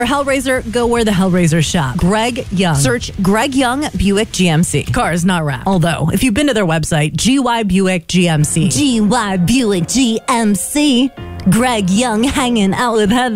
For Hellraiser, go where the Hellraisers shop. Greg Young. Search Greg Young Buick GMC. Cars not wrapped. Although, if you've been to their website, GY Buick GMC. GY Buick GMC. Greg Young hanging out with Heather.